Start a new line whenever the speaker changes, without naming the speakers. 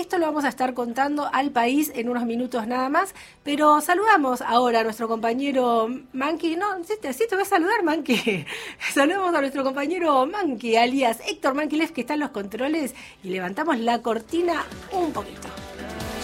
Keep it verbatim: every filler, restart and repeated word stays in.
Esto lo vamos a estar contando al país en unos minutos nada más, pero saludamos ahora a nuestro compañero Manqui. No, sí te, sí te voy a saludar, Manqui. Saludamos a nuestro compañero Manqui, alias Héctor Manquilev, que está en los controles, y levantamos la cortina un poquito.